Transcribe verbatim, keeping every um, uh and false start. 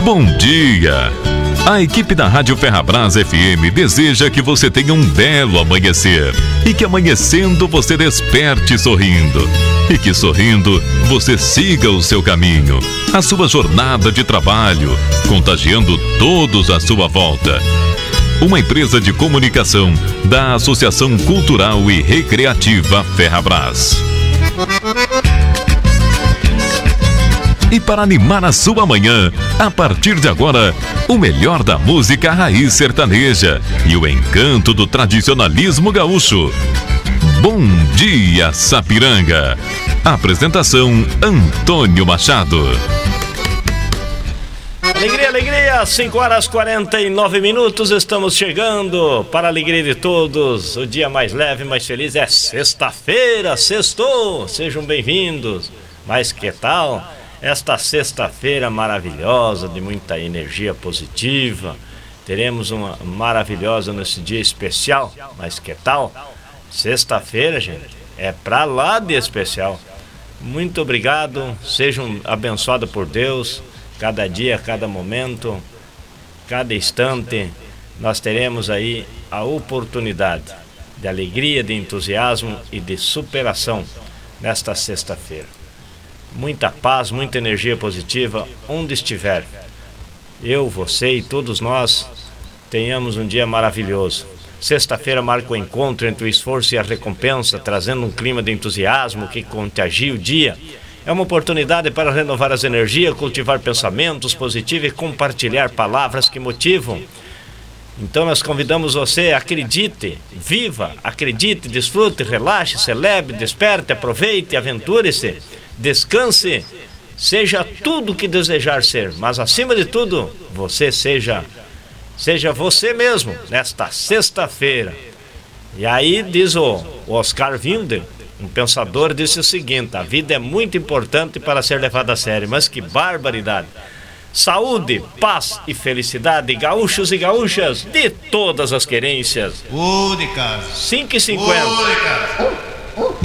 Bom dia! A equipe da Rádio Ferrabras F M deseja que você tenha um belo amanhecer e que amanhecendo você desperte sorrindo e que sorrindo você siga o seu caminho, a sua jornada de trabalho, contagiando todos à sua volta. Uma empresa de comunicação da Associação Cultural e Recreativa Ferrabras. E para animar a sua manhã, a partir de agora, o melhor da música raiz sertaneja e o encanto do tradicionalismo gaúcho. Bom dia, Sapiranga. Apresentação, Antônio Machado. Alegria, alegria, cinco horas e quarenta e nove minutos, estamos chegando para a alegria de todos. O dia mais leve, mais feliz é sexta-feira, sextou, sejam bem-vindos. Mas que tal esta sexta-feira maravilhosa, de muita energia positiva? Teremos uma maravilhosa nesse dia especial, mas que tal? Sexta-feira, gente, é pra lá de especial. Muito obrigado, sejam abençoados por Deus. Cada dia, cada momento, cada instante, nós teremos aí a oportunidade de alegria, de entusiasmo e de superação nesta sexta-feira. Muita paz, muita energia positiva, onde estiver. Eu, você e todos nós tenhamos um dia maravilhoso. Sexta-feira marca o encontro entre o esforço e a recompensa, trazendo um clima de entusiasmo que contagia o dia. É uma oportunidade para renovar as energias, cultivar pensamentos positivos e compartilhar palavras que motivam. Então nós convidamos você, acredite, viva, acredite, desfrute, relaxe, celebre, desperte, aproveite, aventure-se, descanse, seja tudo o que desejar ser, mas acima de tudo, você seja, seja você mesmo, nesta sexta-feira. E aí diz o, o Oscar Wilde, um pensador, disse o seguinte: a vida é muito importante para ser levada a sério, mas que barbaridade. Saúde, paz e felicidade, gaúchos e gaúchas de todas as querências. Ô, de casa. cinco e cinquenta. Ô, de casa.